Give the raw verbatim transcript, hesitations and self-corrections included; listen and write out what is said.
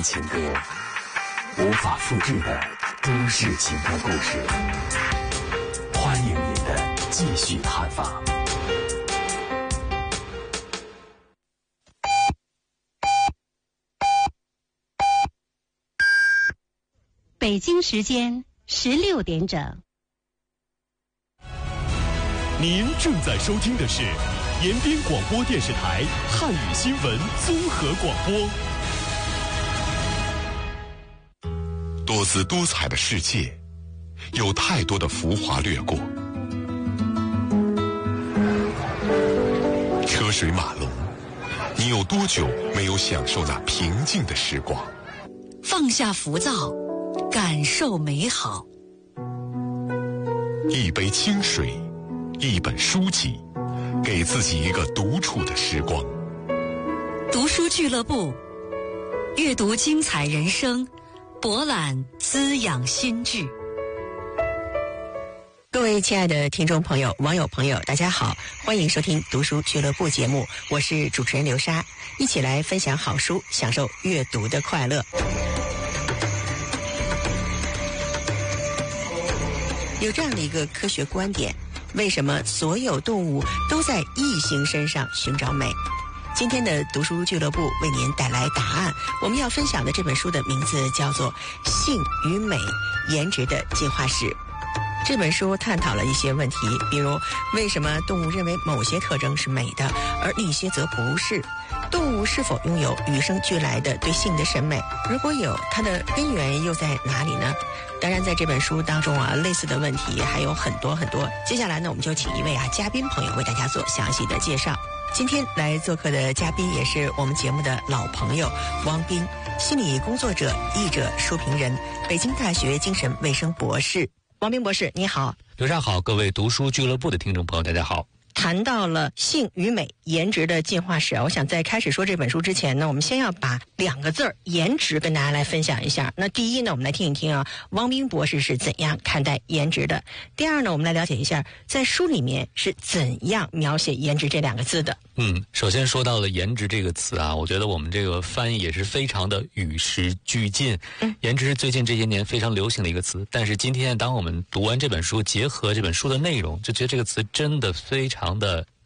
情歌，无法复制的都市情歌故事。欢迎您的继续探访。 北京时间十六点整。 您正在收听的是延边广播电视台汉语新闻综合广播。 多姿多彩的世界，有太多的浮华掠过，车水马龙，你有多久没有享受那平静的时光？ 放下浮躁，感受美好。 一杯清水，一本书籍，给自己一个独处的时光。 读书俱乐部，阅读精彩人生，博览滋养心智。 各位亲爱的听众朋友、网友朋友，大家好，欢迎收听读书俱乐部节目，我是主持人刘莎，一起来分享好书，享受阅读的快乐。有这样的一个科学观点，为什么所有动物都在异性身上寻找美？今天的读书俱乐部为您带来答案。我们要分享的这本书的名字叫做《性与美：颜值的进化史》。这本书探讨了一些问题，比如为什么动物认为某些特征是美的，而另一些则不是？动物是否拥有与生俱来的对性的审美？如果有，它的根源又在哪里呢？当然，在这本书当中啊，类似的问题还有很多很多。接下来呢，我们就请一位啊嘉宾朋友为大家做详细的介绍。今天来做客的嘉宾也是我们节目的老朋友汪斌，心理工作者、译者、书评人，北京大学精神卫生博士。汪斌博士，你好。 刘莎好，各位读书俱乐部的听众朋友，大家好。 谈到了性与美颜值的进化史，我想在开始说这本书之前呢，我们先要把两个字儿颜值跟大家来分享一下。那第一呢，我们来听一听啊，汪斌博士是怎样看待颜值的。第二呢，我们来了解一下在书里面是怎样描写颜值这两个字的。 嗯，首先说到了颜值这个词啊，我觉得我们这个翻译也是非常的与时俱进。嗯，颜值是最近这些年非常流行的一个词，但是今天当我们读完这本书，结合这本书的内容，就觉得这个词真的非常的